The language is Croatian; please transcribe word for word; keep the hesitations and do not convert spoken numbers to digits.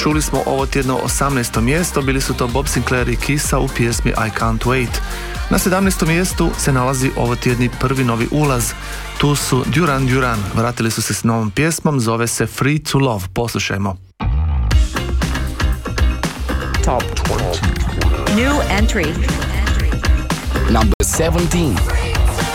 čuli smo ovo tjedno osamnaesto mjesto, bili su to Bob Sinclair i Kisa u pjesmi I Can't Wait. Na sedamnaestom mjestu se nalazi ovo tjedni prvi novi ulaz. Tu su Duran Duran, vratili su se s novom pjesmom, zove se Free to Love. Poslušajmo. Top twenty. New entry. Number seventeen.